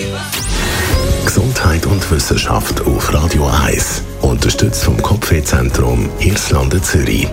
Gesundheit und Wissenschaft auf Radio 1. Unterstützt vom Kopfwehzentrum Irlande Zürich.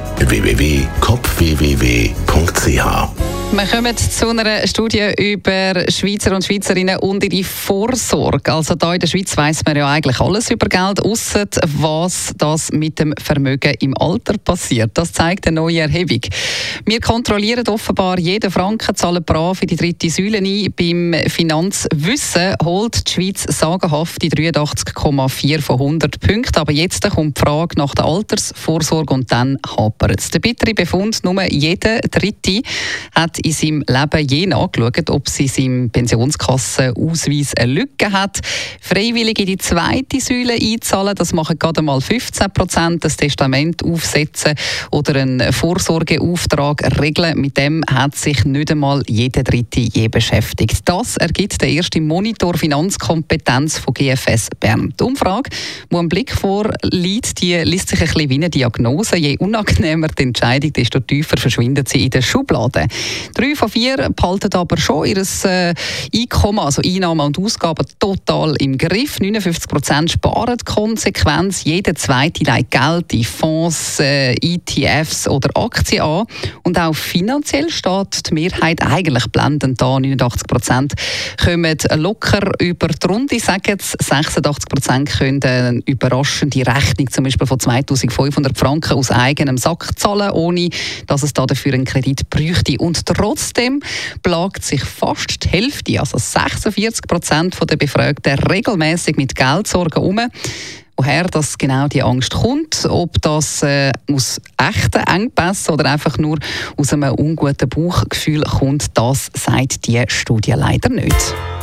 www.kopfwww.ch. Wir kommen zu einer Studie über Schweizer und Schweizerinnen und ihre Vorsorge. Also hier in der Schweiz weiss man ja eigentlich alles über Geld, ausser was das mit dem Vermögen im Alter passiert. Das zeigt eine neue Erhebung. Wir kontrollieren offenbar jeden Franken, zahlen brav in die dritte Säule ein. Beim Finanzwissen holt die Schweiz sagenhaft die 83,4 von 100 Punkten. Aber jetzt kommt die Frage nach der Altersvorsorge und dann hapert es. Der bittere Befund, nur jeder Dritte hat in seinem Leben je nachgeschaut, ob sie in seinem Pensionskassenausweis eine Lücke hat. Freiwillig in die zweite Säule einzahlen, das machen gerade mal 15%. Das Testament aufsetzen oder einen Vorsorgeauftrag regeln, mit dem hat sich nicht einmal jeder Dritte je beschäftigt. Das ergibt der erste Monitor Finanzkompetenz von GFS Bern. Die Umfrage, die am Blick vorliegt, die liest sich ein bisschen wie eine Diagnose. Je unangenehmer die Entscheidung, desto tiefer verschwindet sie in der Schublade. 3 von 4 behalten aber schon ihr Einkommen, also Einnahmen und Ausgaben, total im Griff. 59% sparen konsequent. Jeder Zweite legt Geld in Fonds, ETFs oder Aktien an. Und auch finanziell steht die Mehrheit eigentlich blendend da. 89% kommen locker über die Runde, sagen es. 86% können eine überraschende Rechnung zum Beispiel von 2500 Franken aus eigenem Sack zahlen, ohne dass es dafür einen Kredit bräuchte. Und trotzdem plagt sich fast die Hälfte, also 46% der Befragten, regelmäßig mit Geldsorgen um. Woher das genau die Angst kommt, ob das aus echten Engpässen oder einfach nur aus einem unguten Bauchgefühl kommt, das sagt die Studie leider nicht.